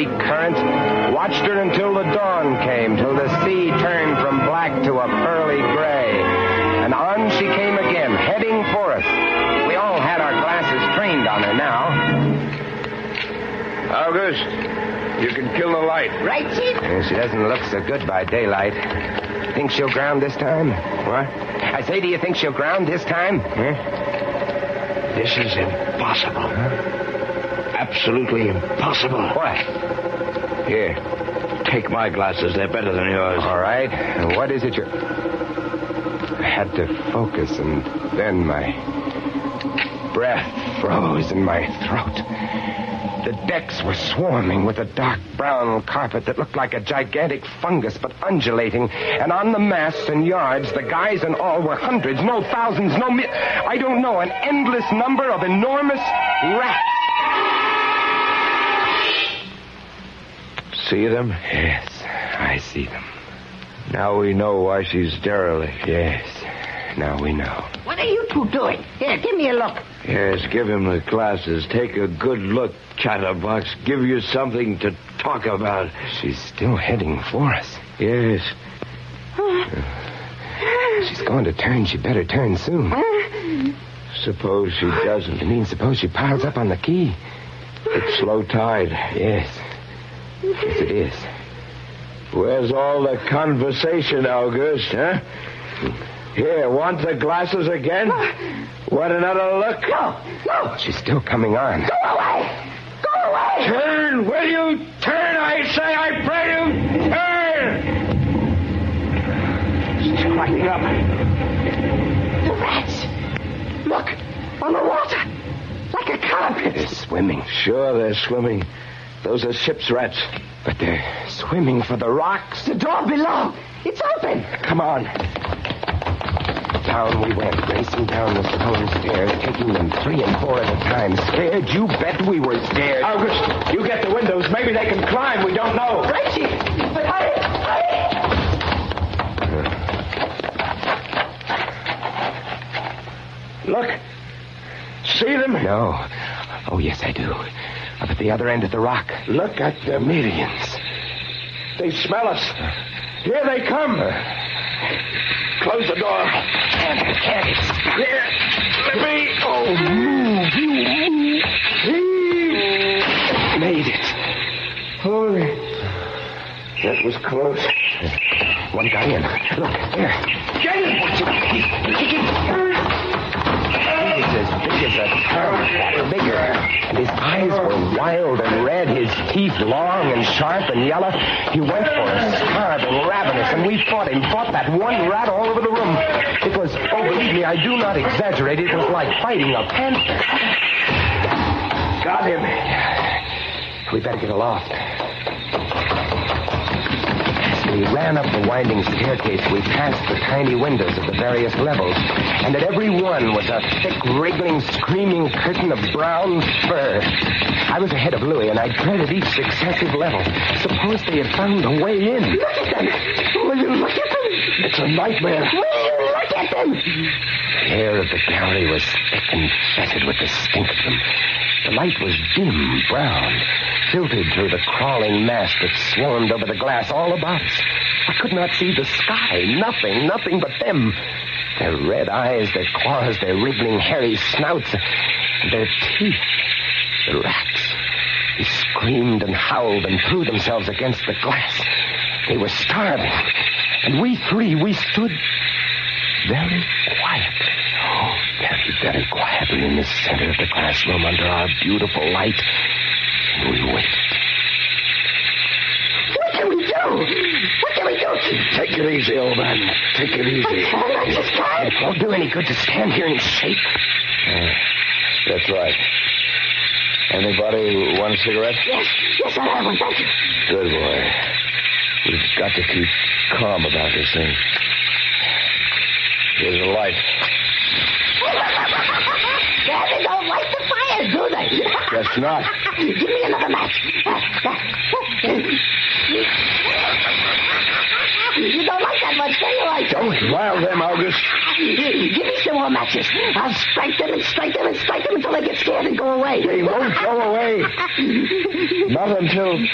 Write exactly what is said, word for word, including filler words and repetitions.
great current. Watched her until the dawn came, till the sea turned from black to a pearly gray. And on she came again, heading for us. We all had our glasses trained on her now. August, you can kill the light. Right, Chief? Uh, she doesn't look so good by daylight. Think she'll ground this time? What? I say, do you think she'll ground this time? Huh? This is impossible. Huh? Absolutely impossible. What? Here, take my glasses. They're better than yours. All right. And what is it you're... I had to focus, and then my breath froze in my throat. The decks were swarming with a dark brown carpet that looked like a gigantic fungus, but undulating. And on the masts and yards, the guys and all were hundreds, no thousands, no mi- I don't know, an endless number of enormous rats. See them? Yes, I see them. Now we know why she's derelict. Yes, now we know. What are you two doing? Here, give me a look. Yes, give him the glasses. Take a good look, Chatterbox. Give you something to talk about. She's still heading for us. Yes. Uh, she's going to turn. She better turn soon. Suppose she doesn't. You mean suppose she piles up on the key? It's low tide. Yes. Yes, it is. Where's all the conversation, August, huh? Here, want the glasses again? Want another look? No, no. She's still coming on. Go away. Go away. Turn, will you? Turn, I say, I pray you. Turn! She's climbing up. The rats. Look, on the water. Like a carpet. They're swimming. Sure, they're swimming. Those are ship's rats. But they're swimming for the rocks. The door below. It's open. Come on. Down we went, racing down the stone stairs, taking them three and four at a time. Scared? You bet we were scared. August, you get the windows. Maybe they can climb. We don't know. Right, Chief. But hurry, hurry. Look. See them? No. Oh, yes, I do. Up at the other end of the rock. Look at the Millions. They smell us. Here they come. Close the door. Can't, can't. Here. Let me. Oh, move. You move. Made it. Holy. That was close. One guy in. Look, there. Get it. He's as big as a tub, or bigger. And his eyes were wild and red, his teeth long and sharp and yellow. He went for us, starving, ravenous, and we fought him, fought that one rat all over the room. It was, oh, believe me, I do not exaggerate, it was like fighting a panther. Got him. We better get aloft. As we ran up the winding staircase, we passed the tiny windows of the various levels, and at every one was a thick, wriggling, screaming curtain of brown fur. I was ahead of Louis, and I dreaded each successive level. Suppose they had found a way in. Look at them. Will you look at them? It's a nightmare. Will you look at them? The air of the gallery was thick and fetid with the stink of them. The light was dim brown, filtered through the crawling mass that swarmed over the glass all about us. I could not see the sky. Nothing, nothing but them. Their red eyes, their claws, their wriggling, hairy snouts, their teeth. The rats. They screamed and howled and threw themselves against the glass. They were starving. And we three, we stood very quietly. Oh, very, very quietly in the center of the classroom under our beautiful light. And we waited. What can we do? What can we do? Take it easy, old man. Take it easy. I just can't. It won't do any good to stand here and shake. Uh, that's right. Anybody want a cigarette? Yes, yes, I'll have one. Thank you. Good boy. We've got to keep calm about this thing. Here's a light. They don't light the fire, do they? Guess not. Give me another match. You don't like that much, do you? I Don't rile them, August. Give me some more matches. I'll strike them and strike them and strike them until they get scared and go away. They won't go away. Not until